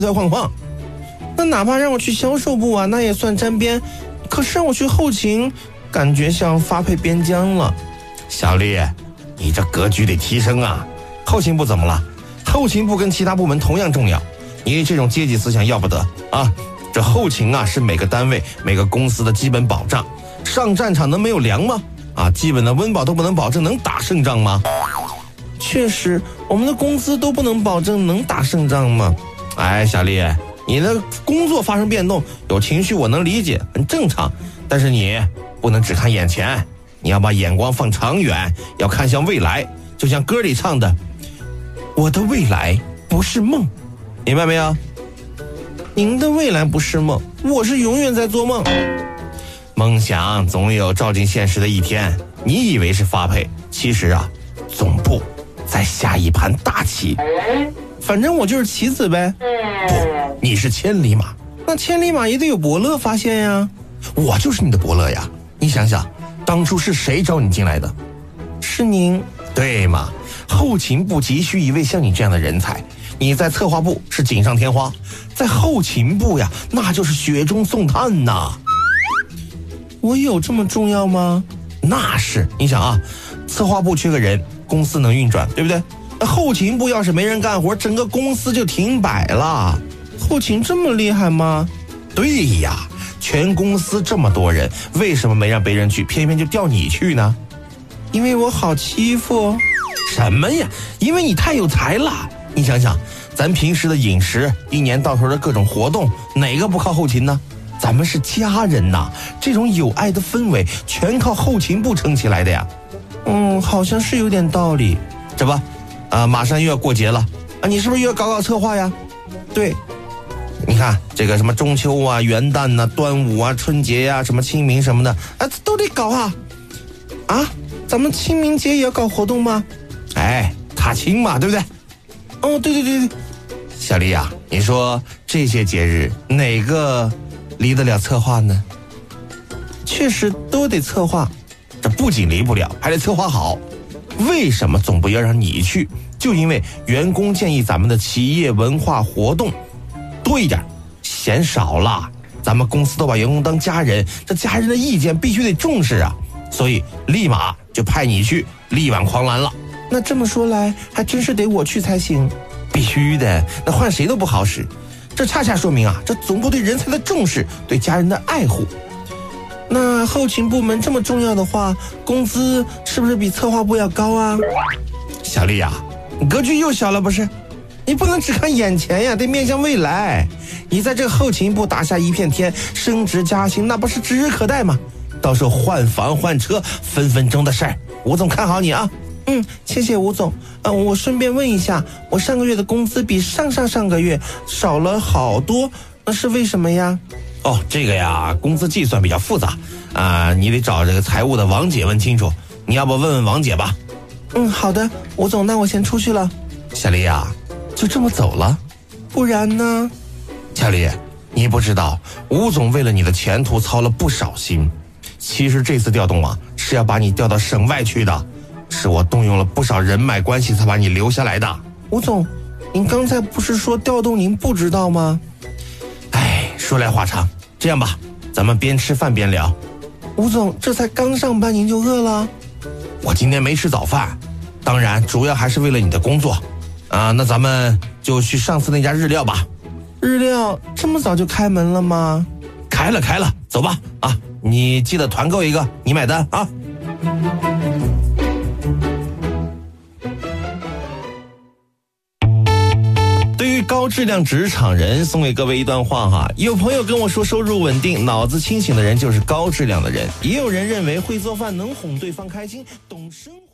再晃晃。那哪怕让我去销售部啊，那也算沾边。可是让我去后勤，感觉像发配边疆了。 小丽，你这格局得提升啊！后勤部怎么了？后勤部跟其他部门同样重要，你这种阶级思想要不得啊！这后勤啊，是每个单位、每个公司的基本保障。上战场能没有粮吗？啊，基本的温饱都不能保证，能打胜仗吗？ 确实，我们的工资都不能保证能打胜仗吗？ 哎，小丽，你的工作发生变动，有情绪我能理解，很正常。但是你不能只看眼前，你要把眼光放长远，要看向未来。就像歌里唱的，我的未来不是梦，明白没有？ 您的未来不是梦，我是永远在做梦。 梦想总有照进现实的一天，你以为是发配，其实啊，总部在下一盘大棋。 反正我就是棋子呗。 不，你是千里马。 那千里马也得有伯乐发现呀。 我就是你的伯乐呀。你想想，当初是谁招你进来的？ 是您。 对嘛，后勤部急需一位像你这样的人才。你在策划部是锦上添花，在后勤部呀，那就是雪中送炭呐。 我有这么重要吗？ 那是，你想啊，策划部缺个人，公司能运转，对不对？后勤部要是没人干活，整个公司就停摆了。 后勤这么厉害吗？ 对呀，全公司这么多人，为什么没让别人去，偏偏就调你去呢？ 因为我好欺负。 什么呀？因为你太有才了。你想想，咱平时的饮食，一年到头的各种活动，哪个不靠后勤呢？咱们是家人呐，这种有爱的氛围全靠后勤部撑起来的呀。 好像是有点道理。 这不，马上又要过节了啊，你是不是又要搞策划呀？ 对， 你看这个什么中秋啊、元旦啊、端午啊、春节呀、什么清明什么的啊，都得搞啊。 啊，咱们清明节也要搞活动吗？ 哎，踏青嘛，对不对？ 哦，对， 小丽啊，你说这些节日哪个离得了策划呢？ 确实都得策划。 这不仅离不了，还得策划好。为什么总部要让你去？就因为员工建议咱们的企业文化活动多一点，嫌少了。咱们公司都把员工当家人，这家人的意见必须得重视啊，所以立马就派你去力挽狂澜了。 那这么说来，还真是得我去才行。 必须的，那换谁都不好使。这恰恰说明啊，这总部对人才的重视，对家人的爱护。 那后勤部门这么重要的话，工资是不是比策划部要高啊？ 小丽啊，你格局又小了不是？ 你不能只看眼前呀，得面向未来。你在这个后勤部打下一片天，升职加薪那不是指日可待吗？ 到时候换房换车，分分钟的事儿。吴总看好你啊。 谢谢吴总。我顺便问一下，我上个月的工资比上个月少了好多，那是为什么呀？ 哦，这个呀，工资计算比较复杂啊，你得找这个财务的王姐问清楚。你要不问问王姐吧？ 好的，吴总，那我先出去了。 小丽啊，就这么走了？ 不然呢？ 小丽，你不知道，吴总为了你的前途操了不少心。其实这次调动啊，是要把你调到省外去的，是我动用了不少人脉关系才把你留下来的。 吴总，您刚才不是说调动您不知道吗？ 说来话长，这样吧，咱们边吃饭边聊。 吴总，这才刚上班您就饿了？ 我今天没吃早饭，当然主要还是为了你的工作啊。那咱们就去上次那家日料吧。 日料这么早就开门了吗？ 开了，走吧啊！你记得团购一个，你买单啊。对于高质量职场人，送给各位一段话哈。有朋友跟我说，收入稳定、脑子清醒的人就是高质量的人。也有人认为会做饭能哄对方开心，懂生活。